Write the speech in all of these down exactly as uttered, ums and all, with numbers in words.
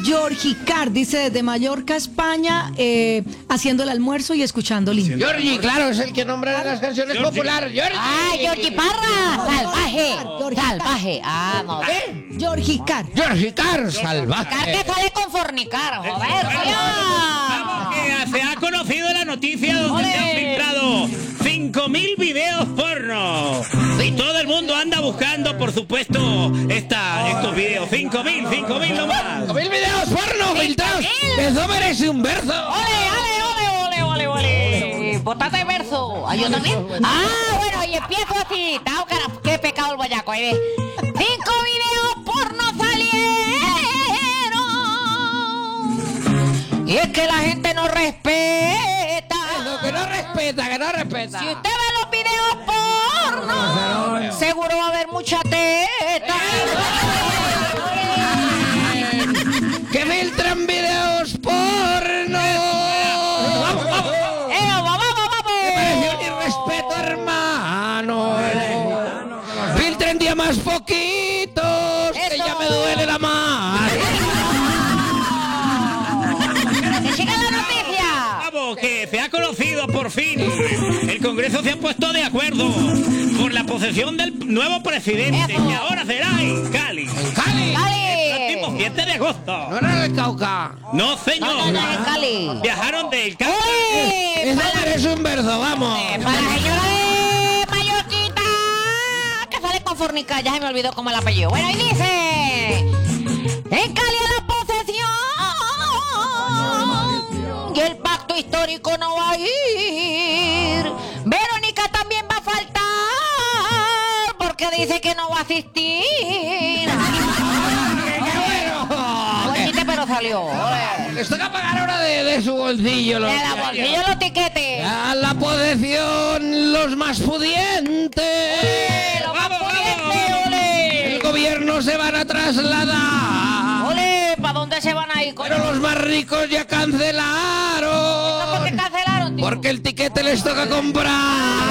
Georgie Car, dice desde Mallorca, España, eh, haciendo el almuerzo y escuchando Limpia. Georgie, claro, es el que nombra en las canciones populares. Georgie. Ah, Georgie Parra, salvaje, salvaje. Ah, no. ¿Qué? Georgie Car. Georgie Car, Car salvaje. que sale con fornicar, joder, Vamos, coño. que se ha conocido la noticia donde ¡Ole! se han filtrado cinco mil videos porno. Y todo el mundo anda buscando, por supuesto, esta, estos videos. cinco mil, cinco mil nomás. ¡Mil videos porno filtrados! ¡Eso merece un verso! Ole, ole, ole, ole, ole, ole. Botate de verso. ¿Ah, yo también? Ah, bueno, y empiezo así. Tao, cara, qué pecado el guayaco. Ahí ves. Cinco videos porno salieron. Y es que la gente no respeta. Eso, que no respeta, que no respeta. Si usted ve los videos porno, seguro va a haber mucha teta. ¡Que filtran videos porno! ¡Vamos, vamos! ¡Eh, vamos, vamos, ¡Me pareció un vamos! irrespeto, hermano! ¡Filtren día más poquitos! ¡Que Eso. ya me duele la mano! ¡Que siga la noticia! Vamos, que se ha conocido por fin. El Congreso se ha puesto de acuerdo por la posesión del nuevo presidente, Eso. que ahora será en Cali. ¡En Cali! El próximo ¡Cali! siete de agosto. ¡No era el Cauca! No, No, señor. no, no, en Cali. Viajaron del Cali. ¡Uy! ¡Eso Para, merece un verso, vamos! para la señora de Mallorquita, que sale con fornica, ya se me olvidó cómo el apellido. Bueno, y dice: en Cali a la posesión y el pacto histórico no va a ir. Verónica también va a faltar porque dice que no va a asistir. Bonita, pero salió. Les toca pagar ahora de, de su bolsillo. Los, De la bolsillo los tiquetes. a la posesión los más pudientes. ¡Ole! ¡Lo más Vamos, pudiente, vamos. ole! El gobierno se van a trasladar. ¡Ole! ¿Para dónde se van a ir, coño? Pero los más ricos ya cancelaron. ¿Por qué cancelaron, tío? Porque el tiquete les toca comprar.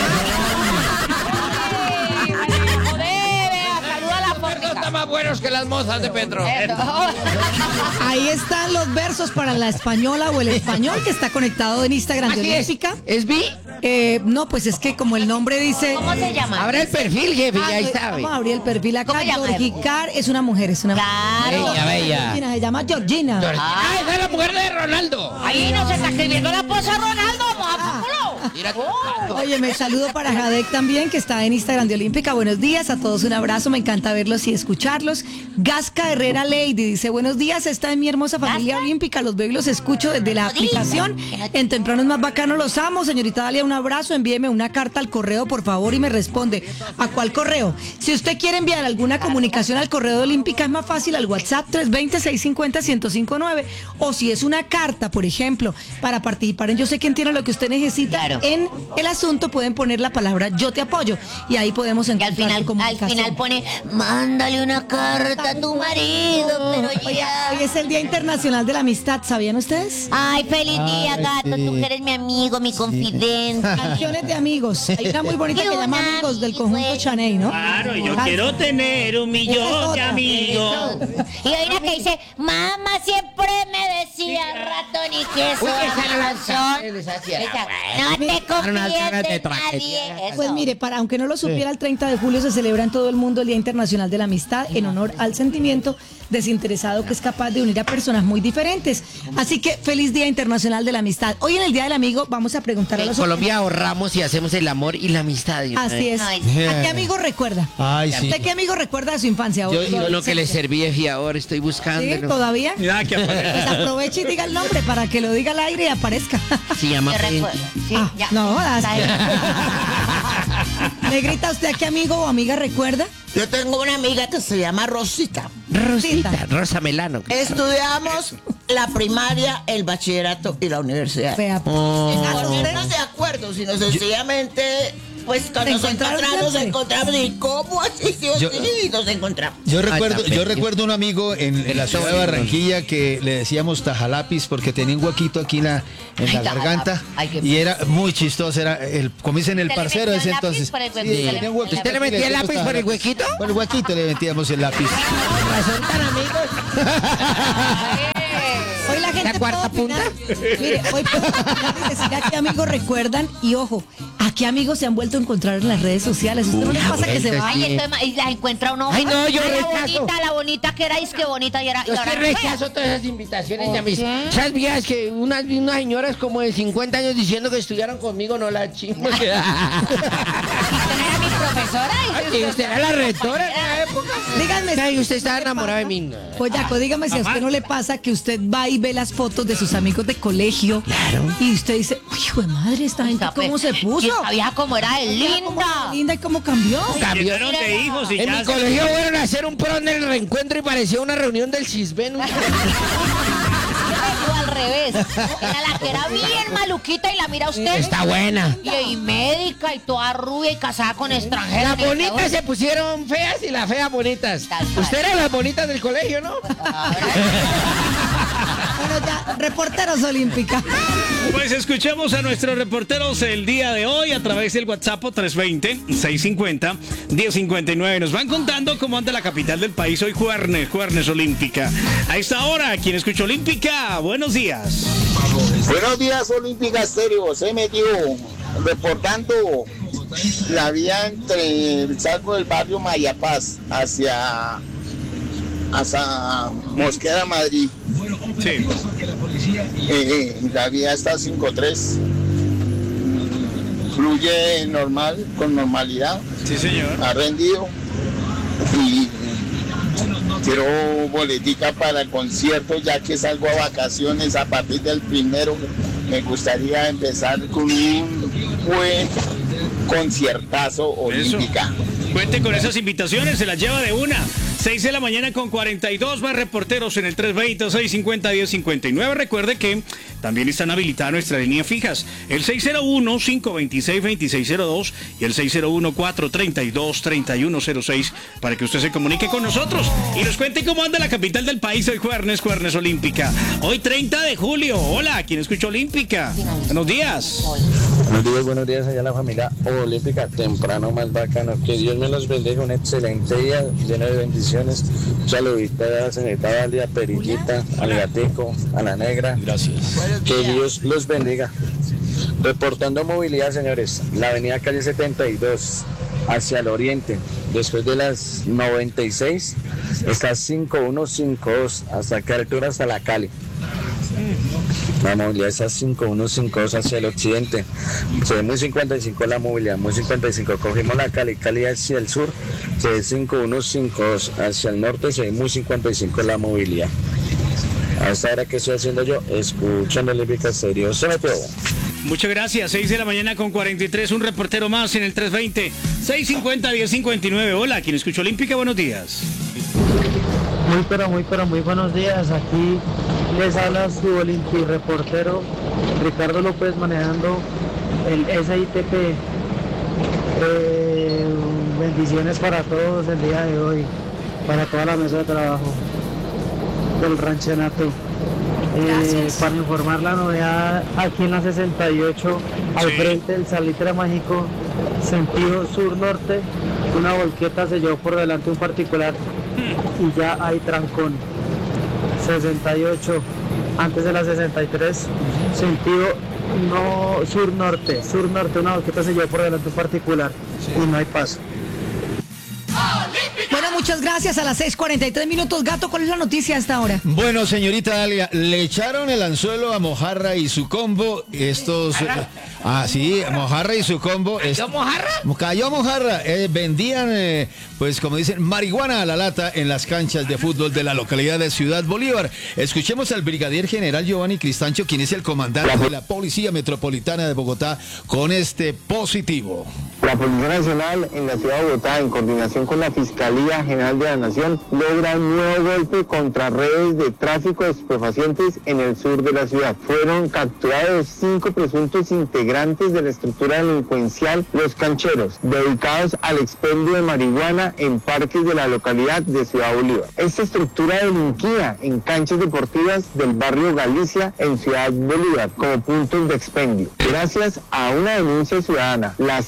¡Ay, joder! Vea, saluda a la Estos fórmica. están más buenos que las mozas de Petro. Eso. Ahí están los versos para la española o el español que está conectado en Instagram de Así es. Olímpica. ¿Es vi? Eh, no, pues es que como el nombre dice... ¿Cómo se llama? Abre el perfil, jefe, Ah, ya ahí pues, sabe. Vamos a abrir el perfil acá. ¿Cómo se llama? Georgie Car es una mujer, es una Claro. Bella, bella. Georgina, se llama Georgina. Ah, esa es la mujer de Ronaldo. Ahí no se está escribiendo la esposa Ronaldo. Vamos a ponerlo. Mira, Oye, me saludo para Jadek también, que está en Instagram de Olímpica. Buenos días, a todos un abrazo, me encanta verlos y escucharlos. Gasca Herrera Lady dice, buenos días, está en mi hermosa familia ¿Gasca? olímpica, los veo y los escucho desde la No diga. aplicación. En temprano es más bacano, los amo. Señorita Dalia, un abrazo, envíeme una carta al correo, por favor, y me responde. ¿A cuál correo? Si usted quiere enviar alguna comunicación al correo de Olímpica, es más fácil al WhatsApp tres dos cero, seis cinco cero, uno cero cinco nueve. O si es una carta, por ejemplo, para participar en Yo sé que entiendo lo que usted necesita, Claro. en el asunto pueden poner la palabra yo te apoyo y ahí podemos Que al encontrar final, al comunicación. final pone, mándale una carta a tu marido, pero Oye, ya. hoy es el Día Internacional de la Amistad, ¿sabían ustedes? Ay, feliz día, gato. Tú que eres mi amigo, mi confidente. Canciones de amigos. Hay una muy bonita que Y llama una Amigos del conjunto amiga. Chaney, ¿no? Claro, yo Ah, quiero tener un Esa es millón de otra. amigos. Y hay una que dice, mamá siempre me decía ratón y queso. Uy, esa no la razón. esa sí era Esa, buena. no te Una confíes ganas de de tragedia. nadie. Eso. Pues mire, para aunque no lo supiera, el treinta de julio se celebra en todo el mundo el Día Internacional de la Amistad en honor al sentimiento desinteresado que es capaz de unir a personas muy diferentes. Así que feliz Día Internacional de la Amistad. Hoy en el Día del Amigo vamos a preguntar a En los Colombia ahorramos y hacemos el amor y la amistad. Así es. Ay, ¿A qué amigo recuerda? Ay, sí. ¿Usted qué amigo recuerda de su infancia? Yo, yo lo que le serví es fiador, estoy buscando. ¿Sí? ¿Todavía? Mira que aparece. Pues aproveche y diga el nombre para que lo diga al aire y aparezca. Se llama yo Pencho. recuerdo. Sí, Ah, ya. no jodas. Está bien. ¿Le grita usted a qué amigo o amiga recuerda? Yo tengo una amiga que se llama Rosita. Rosita, Rosa Melano. Estudiamos la primaria, el bachillerato y la universidad. Fea. Oh. Sin ponernos de acuerdo, sino sencillamente, pues cuando nos encontraron encontramos, nos siempre? encontramos. ¿Y cómo así? Sí, Yo- sí, y nos encontramos. Yo recuerdo, tan yo bello. recuerdo un amigo en, en la ciudad de Barranquilla que le decíamos tajalápiz porque tenía un huequito aquí en la, en Ay, la tajalapis. garganta Ay, qué- y era muy chistoso, era el, como dicen el ¿Usted le parcero metió ese el lápiz entonces. por el hueco? Sí, ¿Usted le tenía un metió el huequito ¿Usted le aquí, metía el decíamos lápiz por el tajalapis. huequito? Por el huequito le metíamos el lápiz. Razón tan amigos. cuarta punta. Mire, hoy puedo opinar y decir a qué amigos recuerdan y ojo, a qué amigos se han vuelto a encontrar en las redes sociales. ¿Usted no les pasa que se va? Ay, entonces, y las encuentra uno. Ay, no, yo Ay, la rechazo. bonita, la bonita que era, es que bonita y era. Yo y ahora sí no fea. rechazo todas esas invitaciones de ¿Por mis... qué? ¿Sabes, viejas que unas, unas señoras como de cincuenta años diciendo que estudiaron conmigo, no la chingo? ¿Usted no era mi profesora? Ay, usted era la rectora en la época. Díganme. Ay, usted estaba enamorado de mí. Pollaco, dígame si a usted no le pasa que usted va y ve las fotos de sus amigos de colegio. Claro. Y usted dice, uy, hijo de madre, esta gente cómo se puso. Esa vieja como era de linda. Linda y cómo cambió. Cambiaron de hijos y En ya mi se- colegio fueron a hacer un pro en el reencuentro y parecía una reunión del Cisben. O al revés. Era la que era bien maluquita y la mira usted. Está buena. Y, y médica y toda rubia y casada con extranjeros. Las bonitas se pusieron feas y las feas bonitas. Tal cual. Usted era las bonitas del colegio, ¿no? Bueno, ya, reporteros olímpica. Pues escuchemos a nuestros reporteros el día de hoy a través del WhatsApp tres veinte, seiscientos cincuenta, diez cincuenta y nueve. Nos van contando cómo anda la capital del país hoy, jueves, jueves olímpica. A esta hora, ¿quién escucha olímpica? Buenos días. Buenos días, Olímpica Estéreo. Se metió reportando la vía entre el Salgo del barrio Mayapaz hacia, hacia Mosquera, Madrid. Sí. Eh, eh, la vía está cinco tres. Fluye normal, con normalidad. Sí, señor. Ha rendido. Y quiero boletica para el concierto, ya que salgo a vacaciones a partir del primero. Me gustaría empezar con un buen conciertazo olímpica. Cuente con esas invitaciones, se las lleva de una. seis de la mañana con cuarenta y dos, más reporteros en el tres veinte, seiscientos cincuenta, diez cincuenta y nueve. Recuerde que también están habilitadas nuestras líneas fijas, el seis cero uno, cinco dos seis, dos seis cero dos y el seis cero uno, cuatro tres dos, tres uno cero seis para que usted se comunique con nosotros y nos cuente cómo anda la capital del país hoy jueves, jueves olímpica. Hoy treinta de julio. Hola, ¿quién escucha olímpica? Buenos días. Buenos días, buenos días allá a la familia olímpica, temprano más bacano. Que Dios me los bendiga, un excelente día, lleno de bendiciones. Un saludito a la señorita Valia, Perillita, al gatico, a la negra. Gracias. Que Dios los bendiga. Reportando movilidad, señores, la avenida calle setenta y dos hacia el oriente, después de las noventa y seis, está cinco uno cinco dos, hasta qué altura, hasta la Cali. La movilidad está cinco uno cinco dos hacia el occidente. Se ve muy cincuenta y cinco la movilidad, muy cincuenta y cinco. Cogimos la Cali, Cali hacia el sur, se ve cinco uno cinco dos. Hacia el norte se ve muy cincuenta y cinco la movilidad. A esta hora que estoy haciendo yo, escuchando Olímpica Estéreo. Se metió. Muchas gracias. seis de la mañana con cuarenta y tres. Un reportero más en el tres veinte, seiscientos cincuenta, diez cincuenta y nueve. Hola, ¿quién escucha olímpica? Buenos días. Muy pero muy pero muy buenos días, aquí les habla su Olimpi reportero Ricardo López manejando el S I T P. Eh, bendiciones para todos el día de hoy, para toda la mesa de trabajo del ranchenato. Eh, para informar la novedad, aquí en la sesenta y ocho, al Sí. frente del Salitre Mágico, sentido sur-norte, una volqueta se llevó por delante un particular y ya hay trancón. sesenta y ocho, antes de la sesenta y tres, sentido no sur-norte, sur-norte, una volqueta se llevó por delante un particular y no hay paso. Bueno, muchas gracias. A las seis cuarenta y tres minutos. Gato, ¿cuál es la noticia a esta hora? Bueno, señorita Dalia, le echaron el anzuelo a Mojarra y su combo. Estos. eh, Ah, sí, Mojarra y su combo. ¿Cayó Mojarra? Cayó Mojarra. Eh, vendían, eh, pues como dicen, marihuana a la lata en las canchas de fútbol de la localidad de Ciudad Bolívar. Escuchemos al brigadier general Giovanni Cristancho, quien es el comandante de la Policía Metropolitana de Bogotá, con este positivo. La Policía Nacional en la ciudad de Bogotá, en coordinación con la Fiscalía General de la Nación, logra un nuevo golpe contra redes de tráfico de estupefacientes en el sur de la ciudad. Fueron capturados cinco presuntos integrantes de la estructura delincuencial Los Cancheros, dedicados al expendio de marihuana en parques de la localidad de Ciudad Bolívar. Esta estructura delinquía en canchas deportivas del barrio Galicia en Ciudad Bolívar como puntos de expendio. Gracias a una denuncia ciudadana, la SIGIN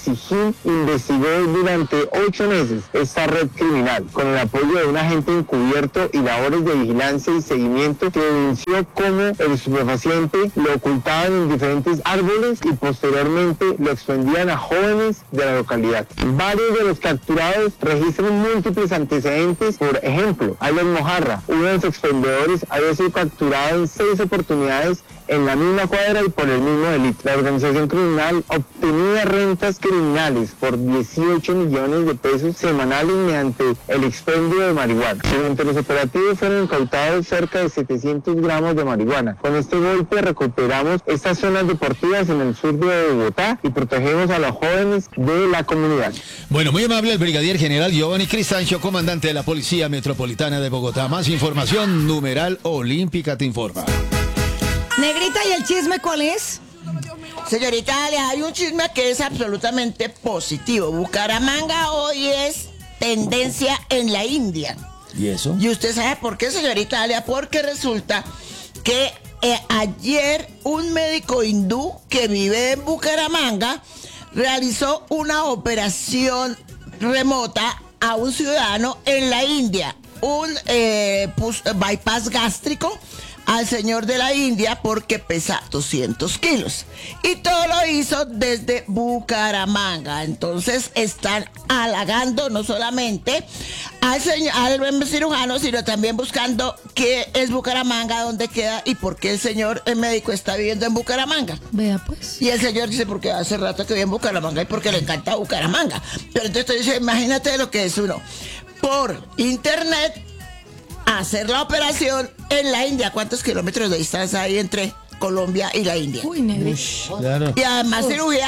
Medellín investigó durante ocho meses esta red criminal. Con el apoyo de un agente encubierto y labores de vigilancia y seguimiento, que denunció cómo el estupefaciente lo ocultaban en diferentes árboles y posteriormente lo expendían a jóvenes de la localidad. Varios de los capturados registran múltiples antecedentes. Por ejemplo, Alan Mojarra, uno de los expendedores, había sido capturado en seis oportunidades en la misma cuadra y por el mismo delito. La organización criminal obtenía rentas criminales por dieciocho millones de pesos semanales mediante el expendio de marihuana. Durante los operativos fueron incautados cerca de setecientos gramos de marihuana. Con este golpe recuperamos estas zonas deportivas en el sur de Bogotá y protegemos a los jóvenes de la comunidad. Bueno, muy amable el brigadier general Giovanni Cristancho, comandante de la Policía Metropolitana de Bogotá. Más información, numeral Olímpica te informa. Negrita, ¿y el chisme cuál es? Señorita Ale, hay un chisme que es absolutamente positivo. Bucaramanga hoy es tendencia en la India. ¿Y eso? ¿Y usted sabe por qué, señorita Alia? Porque resulta que eh, ayer un médico hindú que vive en Bucaramanga realizó una operación remota a un ciudadano en la India. Un eh, pus, bypass gástrico al señor de la India porque pesa doscientos kilos. Y todo lo hizo desde Bucaramanga. Entonces están halagando no solamente al, señor, al cirujano, sino también buscando qué es Bucaramanga, dónde queda y por qué el señor el médico está viviendo en Bucaramanga. Vea pues. Y el señor dice, porque hace rato que vive en Bucaramanga y porque le encanta Bucaramanga. Pero entonces dice, imagínate lo que es uno. Por internet, hacer la operación en la India. ¿Cuántos kilómetros de distancia hay entre Colombia y la India? Uy, negrito. Claro. Y además cirugía,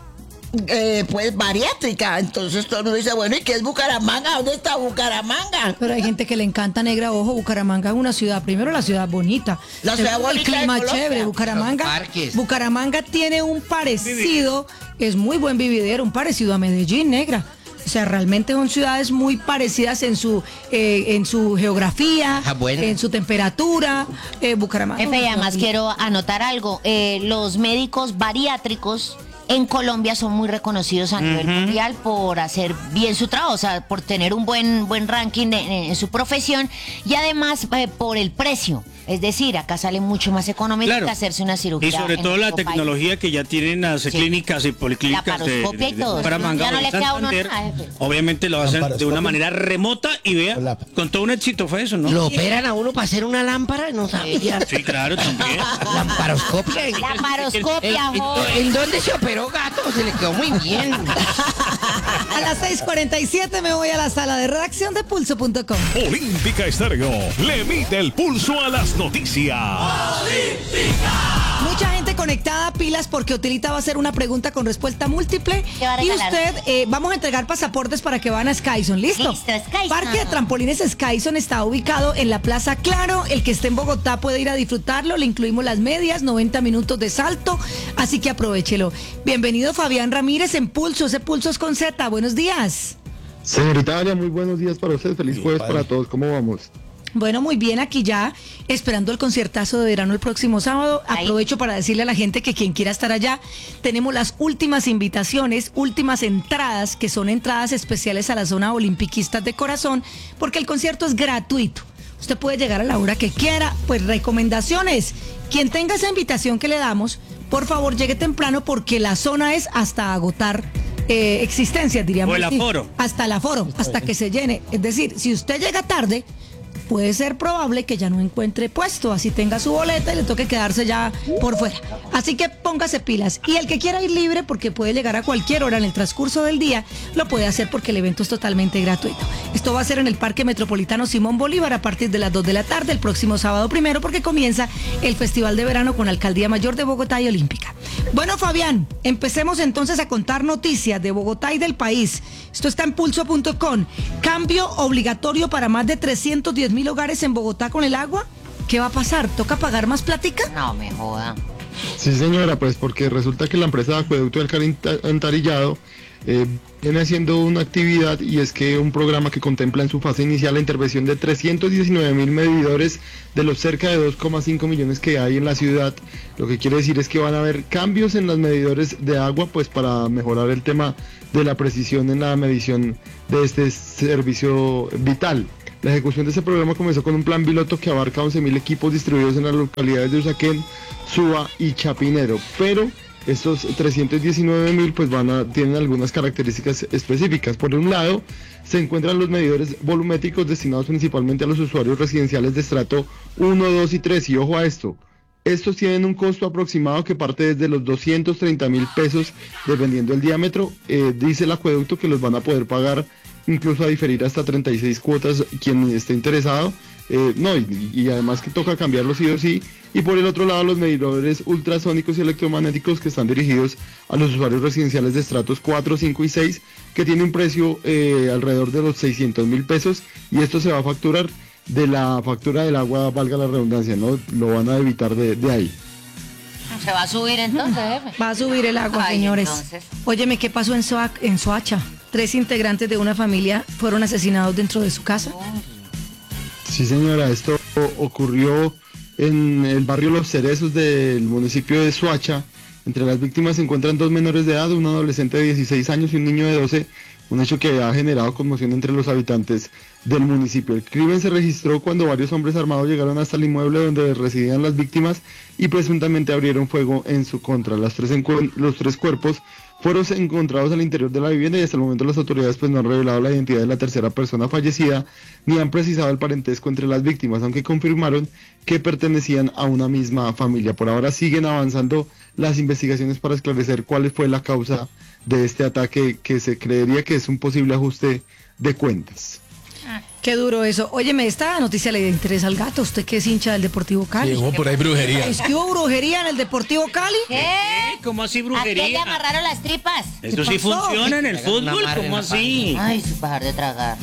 eh, pues, bariátrica. Entonces todo el mundo dice, bueno, ¿y qué es Bucaramanga? ¿Dónde está Bucaramanga? Pero hay gente que le encanta, negra. Ojo, Bucaramanga es una ciudad, primero la ciudad bonita. La ciudad bonita El clima de Colombia. chévere. Bucaramanga, Los parques. Bucaramanga tiene un parecido, es muy buen vividero, un parecido a Medellín, negra. O sea, realmente son ciudades muy parecidas en su eh, en su geografía, Ah, bueno. en su temperatura. Eh, Bucaramanga. Jefe, y además quiero anotar algo. Eh, los médicos bariátricos en Colombia son muy reconocidos a nivel mundial por hacer bien su trabajo, o sea, por tener un buen buen ranking en, en su profesión y además eh, por el precio. Es decir, acá sale mucho más económico Claro. que hacerse una cirugía. Y sobre en todo la otro país. tecnología que ya tienen las Sí. clínicas y policlínicas La de, paroscopia y de- de todo. Bucaramanga Ya no o de le queda a uno Santander. nada, jefe. Obviamente lo hacen de una Paroscopia. manera remota y vea, Hola. con todo un éxito fue eso, ¿no? ¿Lo operan a uno para hacer una lámpara? No sabía. Sí, claro, también. Lamparoscopia. La paroscopia, ¿En, joven. en dónde se operó, gato? Se le quedó muy bien. A las seis cuarenta y siete me voy a la sala de redacción de pulso punto com. Olímpica Estéreo le mide el pulso a las noticias. Mucha gente conectada, pilas, porque Otilita va a hacer una pregunta con respuesta múltiple. ¿Qué va a Y regalar? usted, eh, vamos a entregar pasaportes para que van a Skyson. ¿Listo? Listo, Skyson. Parque de Trampolines Skyson está ubicado en la Plaza Claro. El que esté en Bogotá puede ir a disfrutarlo. Le incluimos las medias, noventa minutos de salto. Así que aprovéchelo. Bienvenido Fabián Ramírez en Pulso. Ese Pulso es con Z. Buenos días. Señorita Alia, muy buenos días para usted. Feliz jueves para todos. ¿Cómo vamos? Bueno, muy bien, aquí ya esperando el conciertazo de verano el próximo sábado. Ay. Aprovecho para decirle a la gente que quien quiera estar allá, tenemos las últimas invitaciones, últimas entradas, que son entradas especiales a la zona olimpiquistas de corazón, porque el concierto es gratuito. Usted puede llegar a la hora que quiera. Pues recomendaciones, quien tenga esa invitación que le damos, por favor llegue temprano porque la zona es hasta agotar eh, existencias, diríamos. O el así. aforo. Hasta el aforo, hasta que se llene. Es decir, si usted llega tarde, puede ser probable que ya no encuentre puesto, así tenga su boleta y le toque quedarse ya por fuera. Así que póngase pilas. Y el que quiera ir libre, porque puede llegar a cualquier hora en el transcurso del día, lo puede hacer porque el evento es totalmente gratuito. Esto va a ser en el Parque Metropolitano Simón Bolívar a partir de las dos de la tarde, el próximo sábado primero, porque comienza el Festival de Verano con Alcaldía Mayor de Bogotá y Olímpica. Bueno, Fabián, empecemos entonces a contar noticias de Bogotá y del país. Esto está en pulso punto com. Cambio obligatorio para más de trescientos diez mil hogares en Bogotá con el agua. ¿Qué va a pasar? ¿Toca pagar más plática? No me joda. Sí, señora, pues porque resulta que la empresa de acueducto del Cali Alcantarillado eh, viene haciendo una actividad, y es que un programa que contempla en su fase inicial la intervención de trescientos diecinueve mil medidores de los cerca de dos coma cinco millones que hay en la ciudad. Lo que quiere decir es que van a haber cambios en los medidores de agua, pues para mejorar el tema de la precisión en la medición de este servicio vital. La ejecución de ese programa comenzó con un plan piloto que abarca once mil equipos distribuidos en las localidades de Usaquén, Suba y Chapinero, pero estos trescientos diecinueve mil pues van a, tienen algunas características específicas. Por un lado, se encuentran los medidores volumétricos destinados principalmente a los usuarios residenciales de estrato uno, dos y tres, y ojo a esto, estos tienen un costo aproximado que parte desde los doscientos treinta mil pesos, dependiendo del diámetro. Eh, dice el acueducto que los van a poder pagar incluso a diferir hasta treinta y seis cuotas quien esté interesado. Eh, no, y, y además que toca cambiarlos sí o sí. Y por el otro lado, los medidores ultrasónicos y electromagnéticos que están dirigidos a los usuarios residenciales de estratos cuatro, cinco y seis, que tiene un precio eh, alrededor de los seiscientos mil pesos, y esto se va a facturar de la factura del agua, valga la redundancia, ¿no? Lo van a evitar de, de ahí. ¿Se va a subir entonces, jefe? Va a subir el agua, Ay, señores. entonces. Óyeme, ¿qué pasó en, Soa- en Soacha? Tres integrantes de una familia fueron asesinados dentro de su casa. Sí, señora, esto ocurrió en el barrio Los Cerezos del municipio de Soacha. Entre las víctimas se encuentran dos menores de edad, un adolescente de dieciséis años y un niño de doce, un hecho que ha generado conmoción entre los habitantes del municipio. El crimen se registró cuando varios hombres armados llegaron hasta el inmueble donde residían las víctimas y presuntamente abrieron fuego en su contra. Las tres encu- los tres cuerpos fueron encontrados al interior de la vivienda, y hasta el momento las autoridades pues no han revelado la identidad de la tercera persona fallecida ni han precisado el parentesco entre las víctimas, aunque confirmaron que pertenecían a una misma familia. Por ahora siguen avanzando las investigaciones para esclarecer cuál fue la causa de este ataque, que se creería que es un posible ajuste de cuentas. Qué duro eso. Óyeme, esta noticia le interesa al gato. Usted que es hincha del Deportivo Cali. Sí, hubo por ahí brujería. ¿Es que hubo brujería en el Deportivo Cali? ¿Qué? ¿Cómo así ¿A qué le brujería? amarraron las tripas? Esto ¿Qué sí pasó? funciona en el fútbol, ¿cómo así? Ay, su pajar de tragar.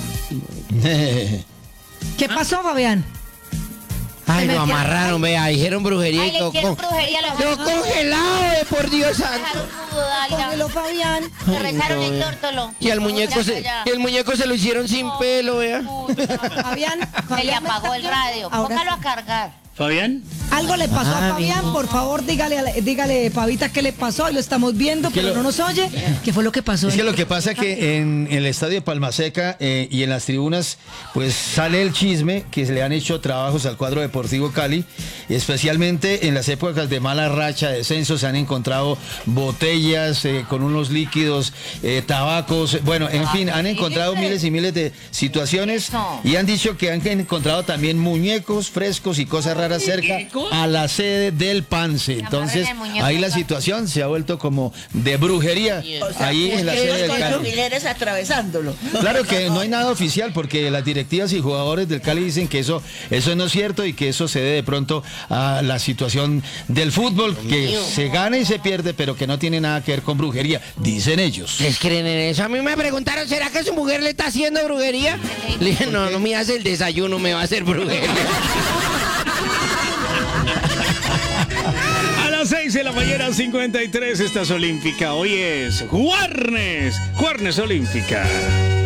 ¿Qué pasó, Fabián? Ay, Se lo metieron- amarraron, vea, dijeron brujería Ay, y le quedó hicieron con- brujería a los quedó congelado, eh, por Dios santo. Cógelo, Fabián. Le rezaron el tórtolo. Y al muñeco se, y el muñeco se lo hicieron sin pelo, vea. Fabián, Se le Fabián, apagó el radio. Ahora Póngalo a cargar. ¿Fabián? algo le pasó Ah, a Fabián, por favor, dígale, a la- dígale, Pavita, qué le pasó. Lo estamos viendo, pero lo- no nos oye. ¿Qué fue lo que pasó? Es que lo que pasa es que en, en el estadio de Palmaseca eh, y en las tribunas, pues sale el chisme que se le han hecho trabajos al cuadro Deportivo Cali, y especialmente en las épocas de mala racha, de descenso, se han encontrado botellas eh, con unos líquidos, eh, tabacos, bueno, en fin, han encontrado miles y miles de situaciones y han dicho que han encontrado también muñecos frescos y cosas raras cerca a la sede del Pance. Entonces, ahí la situación se ha vuelto como de brujería, O sea, ahí en la sede del con Cali. alfileres atravesándolo. Claro que no hay nada oficial porque las directivas y jugadores del Cali dicen que eso, eso no es cierto y que eso se debe de pronto a la situación del fútbol, que se gana y se pierde, pero que no tiene nada que ver con brujería, dicen ellos. ¿Ustedes creen en eso? A mí me preguntaron, ¿será que su mujer le está haciendo brujería? Le dije, no, no me hace el desayuno, me va a hacer brujería. A las seis de la mañana, cincuenta y tres, estás olímpica. Hoy es Juarnes, Juarnes Olímpica.